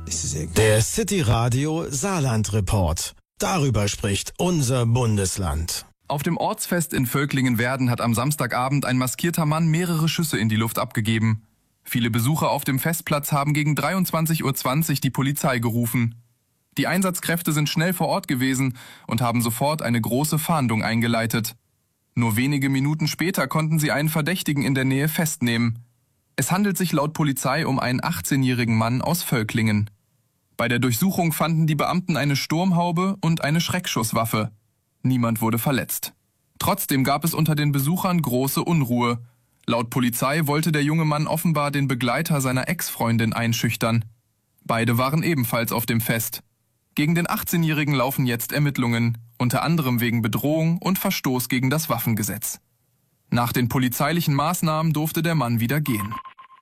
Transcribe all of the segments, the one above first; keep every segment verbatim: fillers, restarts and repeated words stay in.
Der City Radio Saarland Report. Darüber spricht unser Bundesland. Auf dem Ortsfest in Völklingen-Werden hat am Samstagabend ein maskierter Mann mehrere Schüsse in die Luft abgegeben. Viele Besucher auf dem Festplatz haben gegen dreiundzwanzig Uhr zwanzig die Polizei gerufen. Die Einsatzkräfte sind schnell vor Ort gewesen und haben sofort eine große Fahndung eingeleitet. Nur wenige Minuten später konnten sie einen Verdächtigen in der Nähe festnehmen. Es handelt sich laut Polizei um einen achtzehnjährigen Mann aus Völklingen. Bei der Durchsuchung fanden die Beamten eine Sturmhaube und eine Schreckschusswaffe. Niemand wurde verletzt. Trotzdem gab es unter den Besuchern große Unruhe. Laut Polizei wollte der junge Mann offenbar den Begleiter seiner Ex-Freundin einschüchtern. Beide waren ebenfalls auf dem Fest. Gegen den achtzehnjährigen laufen jetzt Ermittlungen, unter anderem wegen Bedrohung und Verstoß gegen das Waffengesetz. Nach den polizeilichen Maßnahmen durfte der Mann wieder gehen.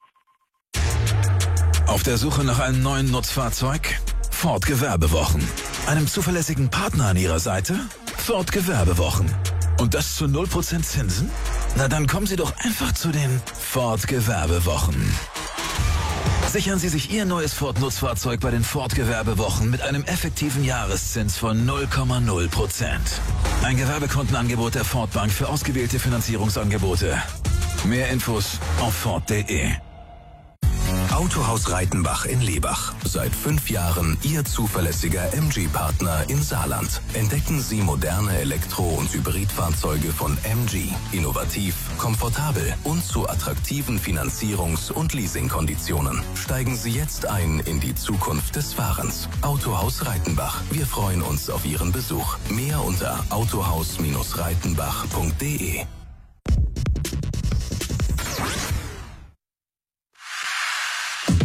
Auf der Suche nach einem neuen Nutzfahrzeug? Ford Gewerbewochen. Einem zuverlässigen Partner an Ihrer Seite? Ford Gewerbewochen. Und das zu null Prozent Zinsen? Na dann kommen Sie doch einfach zu den Ford Gewerbewochen. Sichern Sie sich Ihr neues Ford-Nutzfahrzeug bei den Ford Gewerbewochen mit einem effektiven Jahreszins von null Komma null Prozent. Ein Gewerbekontenangebot der Ford Bank für ausgewählte Finanzierungsangebote. Mehr Infos auf Ford punkt de. Autohaus Reitenbach in Lebach. Seit fünf Jahren Ihr zuverlässiger M G-Partner in Saarland. Entdecken Sie moderne Elektro- und Hybridfahrzeuge von M G. Innovativ, komfortabel und zu attraktiven Finanzierungs- und Leasingkonditionen. Steigen Sie jetzt ein in die Zukunft des Fahrens. Autohaus Reitenbach. Wir freuen uns auf Ihren Besuch. Mehr unter autohaus Reitenbach punkt de.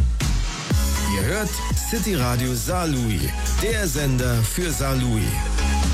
Ihr hört City Radio Saarlouis, der Sender für Saarlouis.